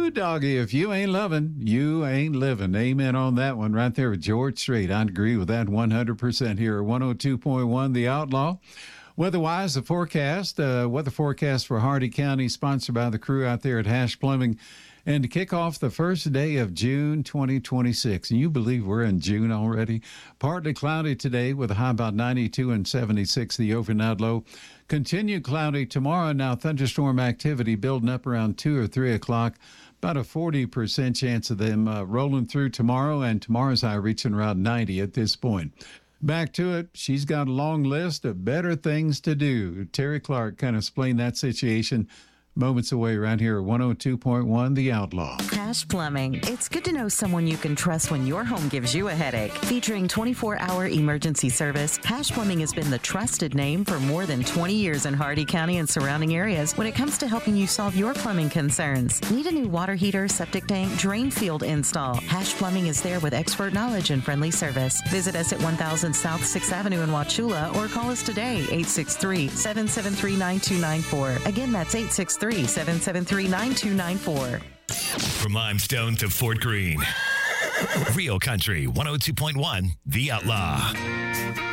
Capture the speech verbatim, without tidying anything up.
you, doggy. If you ain't loving, you ain't living. Amen on that one right there with George Strait. I agree with that one hundred percent here at one oh two point one The Outlaw. Weather-wise, the forecast, uh, weather forecast for Hardy County, sponsored by the crew out there at Hash Plumbing. And to kick off the first day of June twenty twenty-six, and you believe we're in June already, partly cloudy today with a high about ninety-two and seventy-six, the overnight low. Continued cloudy tomorrow. Now thunderstorm activity building up around two or three o'clock. About a forty percent chance of them uh, rolling through tomorrow, and tomorrow's high reaching around ninety at this point. Back to it. She's got a long list of better things to do. Terry Clark kind of explained that situation moments away around here at one oh two point one The Outlaw. Hash Plumbing. It's good to know someone you can trust when your home gives you a headache. Featuring twenty-four hour emergency service, Hash Plumbing has been the trusted name for more than twenty years in Hardy County and surrounding areas when it comes to helping you solve your plumbing concerns. Need a new water heater, septic tank, drain field install? Hash Plumbing is there with expert knowledge and friendly service. Visit us at one thousand South sixth Avenue in Wauchula or call us today, eight six three, seven seven three, nine two nine four. Again, that's eight six three, seven seven three, nine two nine four. From Limestone to Fort Greene. Real Country one oh two point one The Outlaw.